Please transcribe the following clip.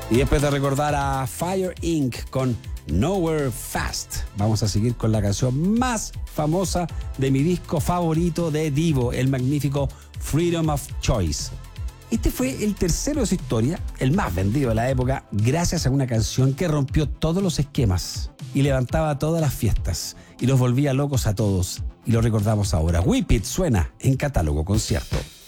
Y después de recordar a Fire Inc. con Nowhere Fast, vamos a seguir con la canción más famosa de mi disco favorito de Divo, el magnífico Freedom of Choice. Este fue el tercero de su historia, el más vendido de la época, gracias a una canción que rompió todos los esquemas y levantaba todas las fiestas y los volvía locos a todos. Y lo recordamos ahora. Whip It suena en Catálogo Concierto.